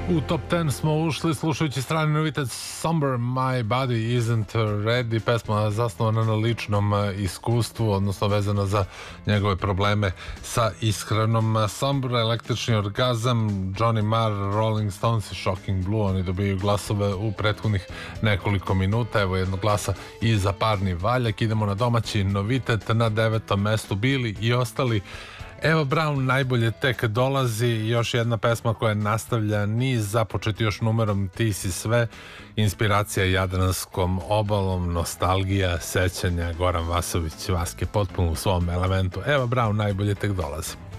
U top 10 smo ušli slušajući strani novitet Somber My Body Isn't Ready, pesma zasnovana na ličnom iskustvu, odnosno vezana za njegove probleme sa ishranom. Somber, električni orgazam, Johnny Marr, Rolling Stones i Shocking Blue, oni dobiju glasove u prethodnih nekoliko minuta. Evo jednog glasa i za parni valjak. Idemo na domaći novitet, na 9. mestu bili i ostali Eva Braun, najbolje tek dolazi, još jedna pesma koja nastavlja niz započeti još numerom Ti si sve, inspiracija Jadranskom obalom, nostalgija, sećanja, Goran Vasović, Vaske potpuno u svom elementu. Eva Braun, najbolje tek dolazi.